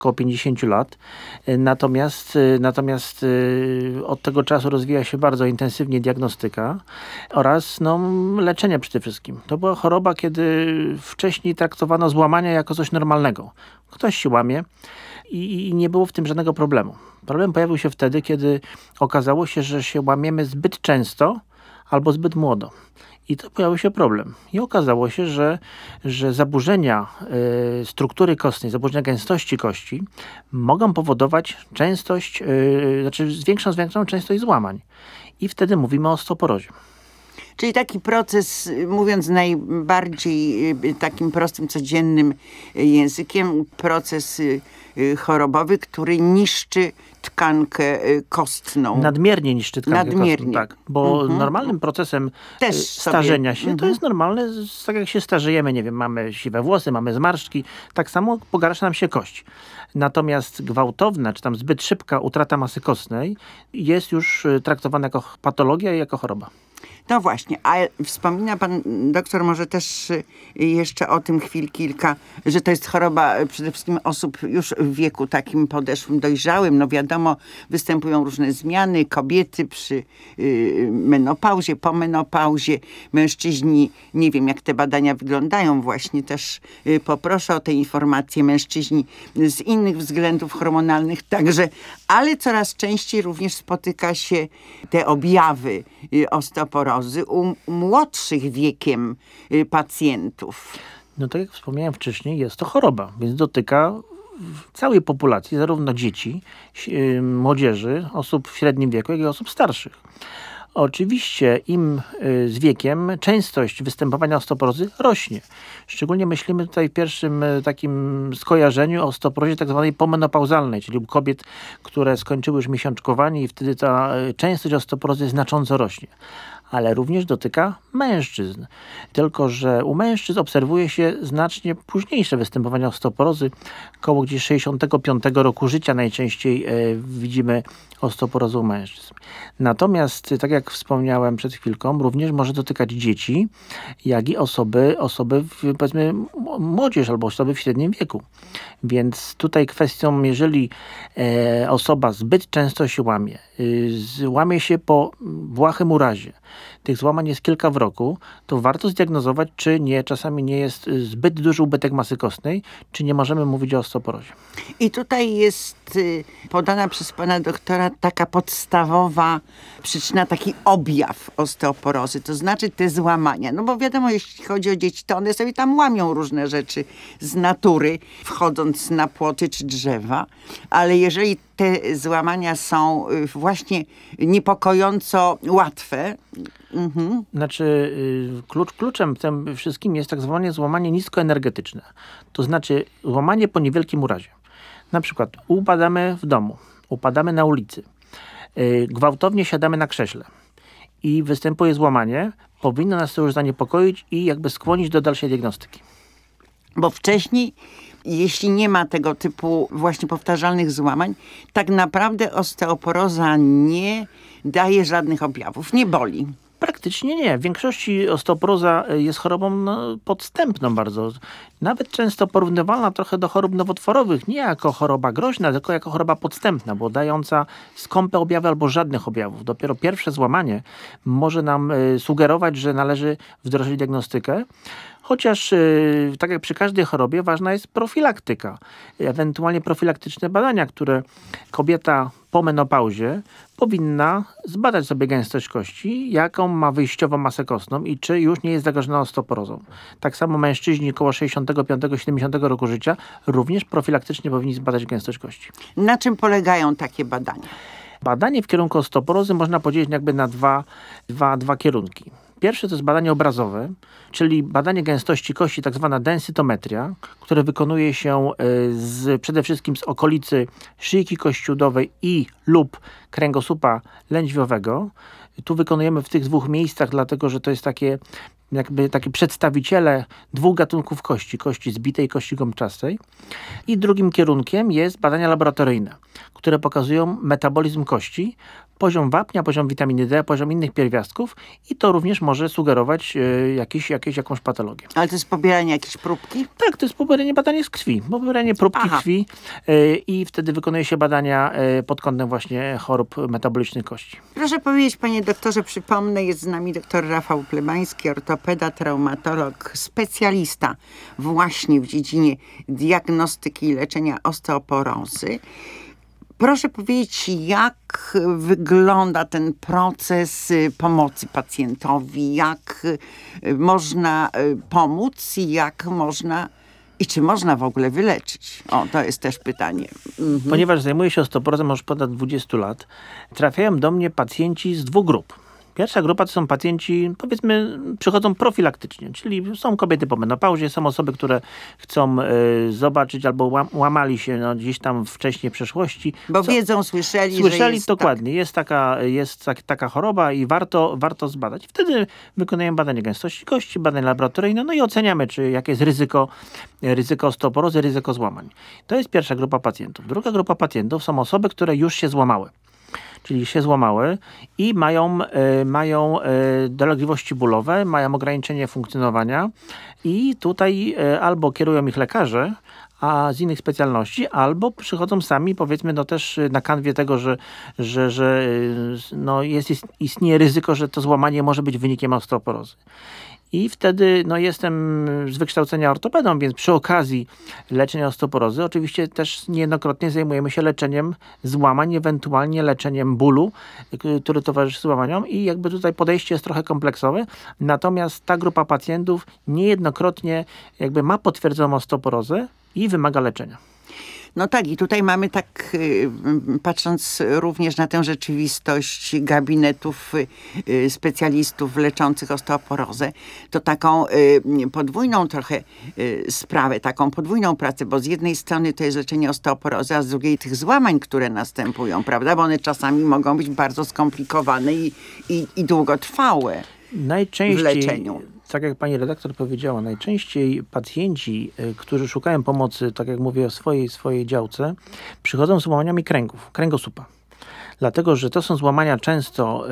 około 50 lat. Natomiast od tego czasu rozwija się bardzo intensywnie diagnostyka oraz leczenie przede wszystkim. To była choroba, kiedy wcześniej traktowano złamania jako coś normalnego. Ktoś się łamie i nie było w tym żadnego problemu. Problem pojawił się wtedy, kiedy okazało się, że się łamiemy zbyt często albo zbyt młodo. I to pojawił się problem. I okazało się, że zaburzenia struktury kostnej, zaburzenia gęstości kości mogą powodować zwiększą częstość złamań. I wtedy mówimy o osteoporozie. Czyli taki proces, mówiąc najbardziej takim prostym, codziennym językiem, proces chorobowy, który niszczy tkankę kostną. Nadmiernie niszczy tkankę kostną, tak. Bo Mhm. normalnym procesem Też starzenia się, to Mhm. jest normalne, tak jak się starzejemy, nie wiem, mamy siwe włosy, mamy zmarszczki, tak samo pogarsza nam się kość. Natomiast gwałtowna, czy tam zbyt szybka utrata masy kostnej jest już traktowana jako patologia i jako choroba. No właśnie, a wspomina pan doktor może też jeszcze o tym kilka, że to jest choroba przede wszystkim osób już w wieku takim podeszłym, dojrzałym. No wiadomo, występują różne zmiany, kobiety przy menopauzie, po menopauzie, mężczyźni, nie wiem jak te badania wyglądają właśnie, też poproszę o te informacje, mężczyźni z innych względów hormonalnych także, ale coraz częściej również spotyka się te objawy osteoporozy u młodszych wiekiem pacjentów. No tak jak wspomniałem wcześniej, jest to choroba, więc dotyka całej populacji, zarówno dzieci, młodzieży, osób w średnim wieku, jak i osób starszych. Oczywiście im z wiekiem częstość występowania osteoporozy rośnie. Szczególnie myślimy tutaj w pierwszym takim skojarzeniu o osteoporozie tak zwanej pomenopauzalnej, czyli u kobiet, które skończyły już miesiączkowanie i wtedy ta częstość osteoporozy znacząco rośnie. Ale również dotyka mężczyzn. Tylko że u mężczyzn obserwuje się znacznie późniejsze występowanie osteoporozy. Koło gdzieś 65 roku życia najczęściej widzimy osteoporozę u mężczyzn. Natomiast, tak jak wspomniałem przed chwilką, również może dotykać dzieci, jak i osoby powiedzmy młodzież albo osoby w średnim wieku. Więc tutaj kwestią, jeżeli osoba zbyt często się łamie się po błahym urazie, tych złamań jest kilka w roku, to warto zdiagnozować, czy czasami nie jest zbyt duży ubytek masy kostnej, czy nie możemy mówić o osteoporozie. I tutaj jest podana przez pana doktora taka podstawowa przyczyna, taki objaw osteoporozy, to znaczy te złamania. No bo wiadomo, jeśli chodzi o dzieci, to one sobie tam łamią różne rzeczy z natury, wchodząc na płoty czy drzewa, ale jeżeli te złamania są właśnie niepokojąco łatwe. Znaczy kluczem w tym wszystkim jest tak zwane złamanie niskoenergetyczne. To znaczy złamanie po niewielkim urazie. Na przykład upadamy w domu, upadamy na ulicy, gwałtownie siadamy na krześle i występuje złamanie, powinno nas to już zaniepokoić i jakby skłonić do dalszej diagnostyki. Bo wcześniej, jeśli nie ma tego typu właśnie powtarzalnych złamań, tak naprawdę osteoporoza nie daje żadnych objawów, nie boli. Praktycznie nie. W większości osteoporoza jest chorobą podstępną bardzo. Nawet często porównywalna trochę do chorób nowotworowych. Nie jako choroba groźna, tylko jako choroba podstępna, bo dająca skąpe objawy albo żadnych objawów. Dopiero pierwsze złamanie może nam sugerować, że należy wdrożyć diagnostykę. Chociaż, tak jak przy każdej chorobie, ważna jest profilaktyka. Ewentualnie profilaktyczne badania, które kobieta po menopauzie powinna zbadać sobie gęstość kości, jaką ma wyjściową masę kostną i czy już nie jest zagrożona osteoporozą. Tak samo mężczyźni koło 65-70 roku życia również profilaktycznie powinni zbadać gęstość kości. Na czym polegają takie badania? Badanie w kierunku osteoporozy można podzielić jakby na dwa kierunki. Pierwsze to jest badanie obrazowe, czyli badanie gęstości kości, tak zwana densytometria, które wykonuje się przede wszystkim z okolicy szyjki kościudowej lub kręgosłupa lędźwiowego. Tu wykonujemy w tych dwóch miejscach, dlatego że to jest takie przedstawiciele dwóch gatunków kości zbitej i kości gąbczastej. I drugim kierunkiem jest badania laboratoryjne, które pokazują metabolizm kości poziom wapnia, poziom witaminy D, poziom innych pierwiastków i to również może sugerować jakąś patologię. Ale to jest pobieranie jakiejś próbki? Tak, to jest pobieranie badania z krwi. Pobieranie próbki krwi i wtedy wykonuje się badania pod kątem właśnie chorób metabolicznych kości. Proszę powiedzieć, panie doktorze, przypomnę, jest z nami doktor Rafał Plebański, ortopeda, traumatolog, specjalista właśnie w dziedzinie diagnostyki i leczenia osteoporozy. Proszę powiedzieć, jak wygląda ten proces pomocy pacjentowi, jak można pomóc i czy można w ogóle wyleczyć? O, to jest też pytanie. Ponieważ zajmuję się osteoporozą już ponad 20 lat, trafiają do mnie pacjenci z 2 grup. Pierwsza grupa to są pacjenci, powiedzmy, przychodzą profilaktycznie, czyli są kobiety po menopauzie, są osoby, które chcą zobaczyć albo łamali się gdzieś tam wcześniej w przeszłości. Bo wiedzą, słyszeli, że jest dokładnie. Jest taka choroba i warto zbadać. Wtedy wykonujemy badanie gęstości kości, badanie laboratoryjne, no i oceniamy, jakie jest ryzyko osteoporozy, ryzyko złamań. To jest pierwsza grupa pacjentów. Druga grupa pacjentów są osoby, które już się złamały. Czyli się złamały i mają dolegliwości bólowe, mają ograniczenie funkcjonowania i tutaj albo kierują ich lekarze, a z innych specjalności, albo przychodzą sami, powiedzmy, też na kanwie tego, że istnieje ryzyko, że to złamanie może być wynikiem osteoporozy. I wtedy jestem z wykształcenia ortopedą, więc przy okazji leczenia osteoporozy oczywiście też niejednokrotnie zajmujemy się leczeniem złamań, ewentualnie leczeniem bólu, który towarzyszy złamaniom i jakby tutaj podejście jest trochę kompleksowe. Natomiast ta grupa pacjentów niejednokrotnie jakby ma potwierdzoną osteoporozę i wymaga leczenia. No tak, i tutaj mamy patrząc również na tę rzeczywistość gabinetów specjalistów leczących osteoporozę, to taką podwójną trochę sprawę, taką podwójną pracę, bo z jednej strony to jest leczenie osteoporozy, a z drugiej tych złamań, które następują, prawda? Bo one czasami mogą być bardzo skomplikowane i długotrwałe w leczeniu. Tak jak pani redaktor powiedziała, najczęściej pacjenci, którzy szukają pomocy, tak jak mówię o swojej działce, przychodzą z złamaniami kręgosłupa. Dlatego, że to są złamania często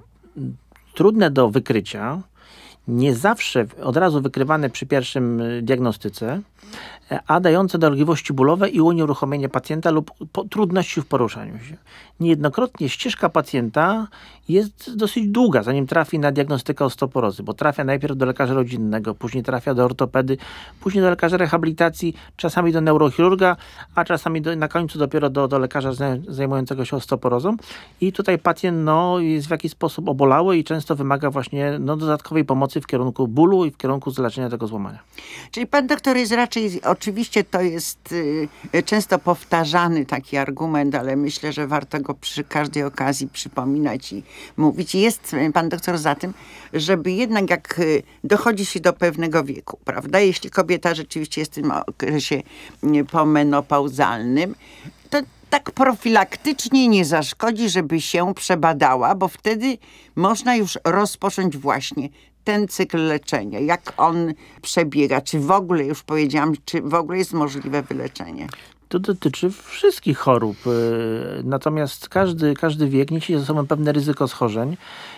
trudne do wykrycia, nie zawsze od razu wykrywane przy pierwszym diagnostyce, a dające dolegliwości bólowe i unieruchomienie pacjenta lub trudności w poruszaniu się. Niejednokrotnie ścieżka pacjenta jest dosyć długa, zanim trafi na diagnostykę osteoporozy, bo trafia najpierw do lekarza rodzinnego, później trafia do ortopedy, później do lekarza rehabilitacji, czasami do neurochirurga, a czasami na końcu dopiero do lekarza zajmującego się osteoporozą. I tutaj pacjent jest w jakiś sposób obolały i często wymaga właśnie dodatkowej pomocy w kierunku bólu i w kierunku zleczenia tego złamania. Czyli pan doktor jest raczej, oczywiście to jest często powtarzany taki argument, ale myślę, że warto go przy każdej okazji przypominać i mówić. Jest pan doktor za tym, żeby jednak jak dochodzi się do pewnego wieku, prawda? Jeśli kobieta rzeczywiście jest w tym okresie pomenopauzalnym, to tak profilaktycznie nie zaszkodzi, żeby się przebadała, bo wtedy można już rozpocząć właśnie ten cykl leczenia. Jak on przebiega? Czy w ogóle, już powiedziałam, czy w ogóle jest możliwe wyleczenie? To dotyczy wszystkich chorób. Natomiast każdy wiek niesie ze sobą pewne ryzyko schorzeń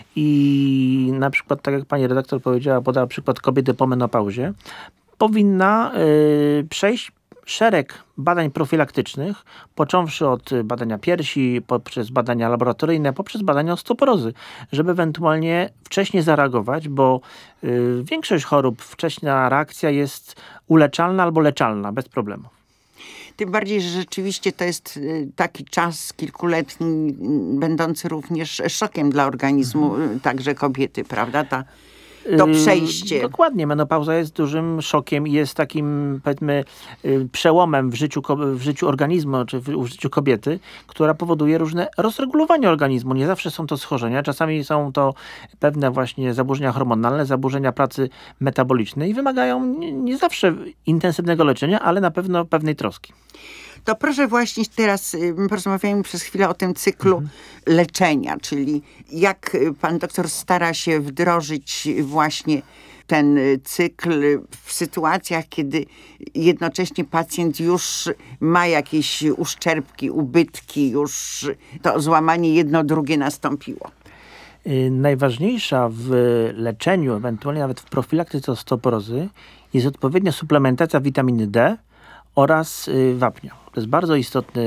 i na przykład, tak jak pani redaktor podała przykład kobiety po menopauzie, powinna przejść szereg badań profilaktycznych, począwszy od badania piersi, poprzez badania laboratoryjne, poprzez badania osteoporozy, żeby ewentualnie wcześniej zareagować, bo większość chorób wcześna reakcja jest uleczalna albo leczalna, bez problemu. Tym bardziej, że rzeczywiście to jest taki czas kilkuletni, będący również szokiem dla organizmu także kobiety, prawda? To przejście. Dokładnie. Menopauza jest dużym szokiem i jest takim, powiedzmy, przełomem w życiu organizmu, czy w życiu kobiety, która powoduje różne rozregulowanie organizmu. Nie zawsze są to schorzenia. Czasami są to pewne właśnie zaburzenia hormonalne, zaburzenia pracy metabolicznej i wymagają nie zawsze intensywnego leczenia, ale na pewno pewnej troski. To proszę właśnie teraz porozmawiajmy przez chwilę o tym cyklu leczenia, czyli jak pan doktor stara się wdrożyć właśnie ten cykl w sytuacjach, kiedy jednocześnie pacjent już ma jakieś uszczerbki, ubytki, już to złamanie jedno, drugie nastąpiło? Najważniejsza w leczeniu, ewentualnie nawet w profilaktyce osteoporozy jest odpowiednia suplementacja witaminy D oraz wapnia. To jest bardzo istotny